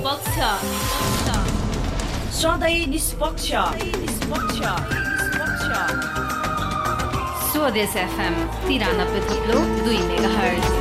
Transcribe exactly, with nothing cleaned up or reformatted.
निष्पक्ष सधैँ निष्पक्ष निष्पक्ष निष्पक्ष स्वदेश एफएम तिरानब्बे थप्लो दुई मेगाहर्ज